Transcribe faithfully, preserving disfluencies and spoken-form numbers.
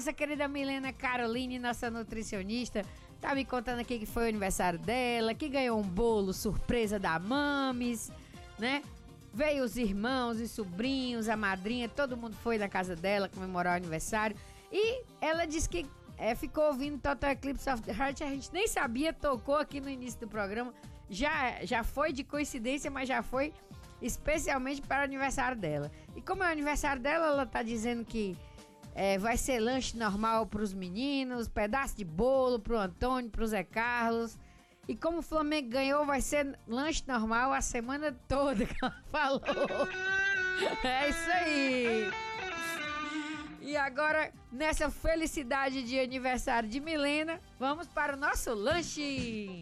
nossa querida Milena Caroline, nossa nutricionista, tá me contando aqui que foi o aniversário dela, que ganhou um bolo surpresa da Mames, né? Veio os irmãos e sobrinhos, a madrinha, todo mundo foi na casa dela comemorar o aniversário. E ela disse que é, ficou ouvindo Total Eclipse of the Heart, a gente nem sabia, tocou aqui no início do programa. Já, já foi de coincidência, mas já foi especialmente para o aniversário dela. E como é o aniversário dela, ela tá dizendo que é, vai ser lanche normal para os meninos, pedaço de bolo pro Antônio, pro Zé Carlos. E como o Flamengo ganhou, vai ser lanche normal a semana toda, que ela falou. É isso aí. E agora, nessa felicidade de aniversário de Milena, vamos para o nosso lanche.